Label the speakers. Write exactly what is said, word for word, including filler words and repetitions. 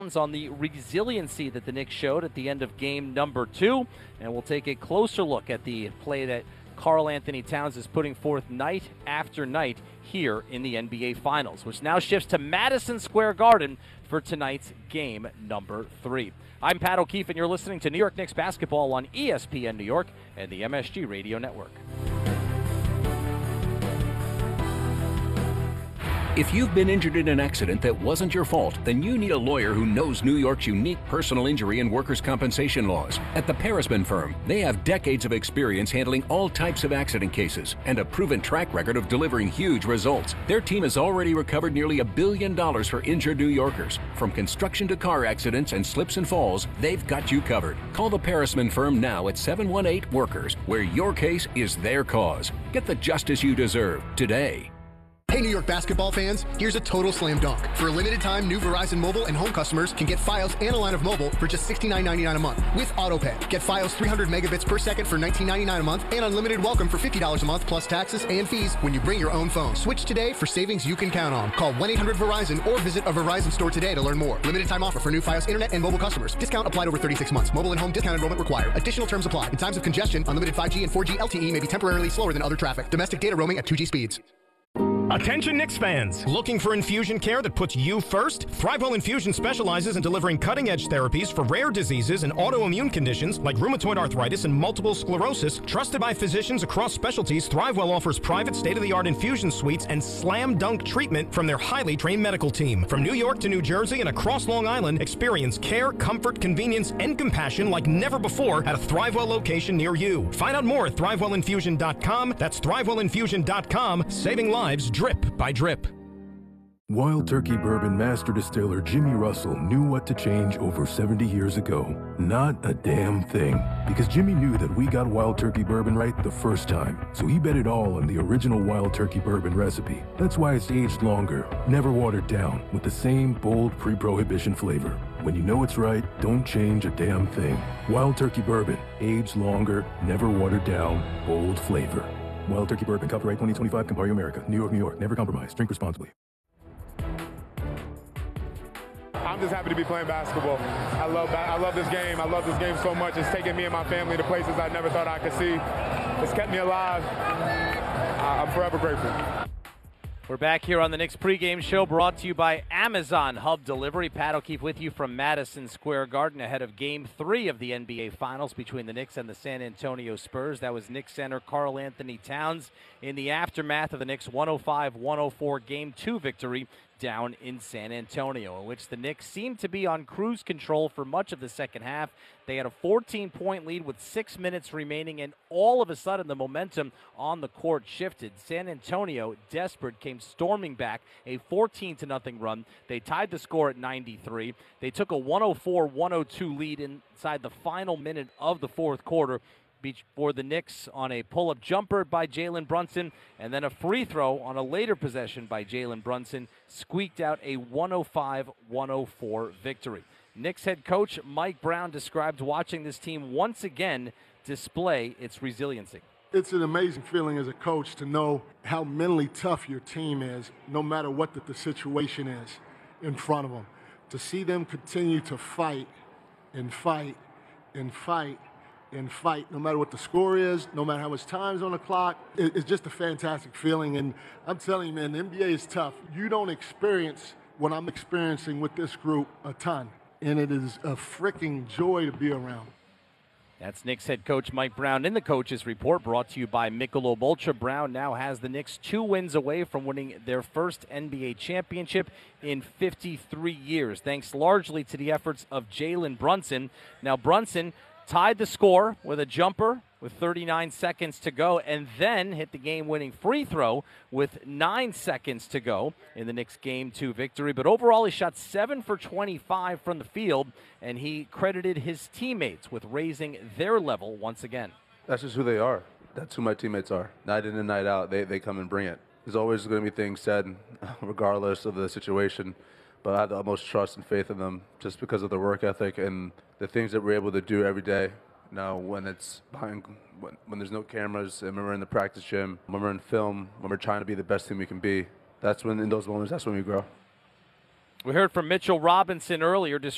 Speaker 1: on the resiliency that the Knicks showed at the end of game number two. And we'll take a closer look at the play that Karl-Anthony Towns is putting forth night after night here in the N B A Finals, which now shifts to Madison Square Garden for tonight's game number three. I'm Pat O'Keefe, and you're listening to New York Knicks basketball on E S P N New York and the M S G Radio Network.
Speaker 2: If you've been injured in an accident that wasn't your fault, then you need a lawyer who knows New York's unique personal injury and workers' compensation laws. At the Parisman Firm, they have decades of experience handling all types of accident cases and a proven track record of delivering huge results. Their team has already recovered nearly a billion dollars for injured New Yorkers. From construction to car accidents and slips and falls, they've got you covered. Call the Parisman Firm now at seven one eight workers, where your case is their cause. Get the justice you deserve today.
Speaker 3: Hey, New York basketball fans, here's a total slam dunk. For a limited time, new Verizon Mobile and home customers can get Fios and a line of mobile for just sixty-nine ninety-nine a month with AutoPay. Get Fios three hundred megabits per second for nineteen ninety-nine a month and unlimited welcome for fifty dollars a month plus taxes and fees when you bring your own phone. Switch today for savings you can count on. Call one eight hundred Verizon or visit a Verizon store today to learn more. Limited time offer for new Fios internet and mobile customers. Discount applied over thirty-six months. Mobile and home discount enrollment required. Additional terms apply. In times of congestion, unlimited five G and four G L T E may be temporarily slower than other traffic. Domestic data roaming at two G speeds.
Speaker 4: Attention Knicks fans! Looking for infusion care that puts you first? ThriveWell Infusion specializes in delivering cutting-edge therapies for rare diseases and autoimmune conditions like rheumatoid arthritis and multiple sclerosis. Trusted by physicians across specialties, ThriveWell offers private state-of-the-art infusion suites and slam-dunk treatment from their highly trained medical team. From New York to New Jersey and across Long Island, experience care, comfort, convenience, and compassion like never before at a ThriveWell location near you. Find out more at Thrive Well Infusion dot com. That's Thrive Well Infusion dot com. Saving lives drip by drip.
Speaker 5: Wild Turkey Bourbon master distiller Jimmy Russell knew what to change over seventy years ago. Not a damn thing. Because Jimmy knew that we got Wild Turkey Bourbon right the first time. So he bet it all on the original Wild Turkey Bourbon recipe. That's why it's aged longer, never watered down, with the same bold pre-prohibition flavor. When you know it's right, don't change a damn thing. Wild Turkey Bourbon, aged longer, never watered down, bold flavor. Wild Turkey Bourbon, copyright twenty twenty-five, Campari America, New York, New York. Never compromise. Drink responsibly.
Speaker 6: I'm just happy to be playing basketball. I love I love this game. I love this game so much. It's taken me and my family to places I never thought I could see. It's kept me alive. I'm forever grateful.
Speaker 1: We're back here on the Knicks pregame show, brought to you by Amazon Hub Delivery. Pat O'Keefe with you from Madison Square Garden ahead of Game three of the N B A Finals between the Knicks and the San Antonio Spurs. That was Knicks center Karl-Anthony Towns in the aftermath of the Knicks' one oh five one oh four Game two victory down in San Antonio, in which the Knicks seemed to be on cruise control for much of the second half. They had a fourteen-point lead with six minutes remaining, and all of a sudden the momentum on the court shifted. San Antonio, desperate, came storming back, a fourteen to nothing run. They tied the score at ninety-three. They took a one oh four one oh two lead inside the final minute of the fourth quarter for the Knicks on a pull-up jumper by Jalen Brunson, and then a free throw on a later possession by Jalen Brunson squeaked out a one oh five one oh four victory. Knicks head coach Mike Brown described watching this team once again display its resiliency.
Speaker 7: It's an amazing feeling as a coach to know how mentally tough your team is, no matter what the, the situation is in front of them. To see them continue to fight and fight and fight and fight, no matter what the score is, no matter how much time's on the clock. It's just a fantastic feeling. And I'm telling you, man, the N B A is tough. You don't experience what I'm experiencing with this group a ton. And it is a freaking joy to be around.
Speaker 1: That's Knicks head coach Mike Brown in the coaches report, brought to you by Michelob Ultra. Brown now has the Knicks two wins away from winning their first N B A championship in fifty-three years, thanks largely to the efforts of Jalen Brunson. Now, Brunson tied the score with a jumper with thirty-nine seconds to go, and then hit the game-winning free throw with nine seconds to go in the Knicks' Game two victory. But overall, he shot seven for twenty-five from the field, and he credited his teammates with raising their level once again.
Speaker 8: That's just who they are. That's who my teammates are. Night in and night out, they, they come and bring it. There's always going to be things said, regardless of the situation, but I have the utmost trust and faith in them just because of their work ethic and the things that we're able to do every day. Now, when it's behind, when, when there's no cameras, and when we're in the practice gym, when we're in film, when we're trying to be the best team we can be, that's when, in those moments, that's when we grow.
Speaker 1: We heard from Mitchell Robinson earlier describing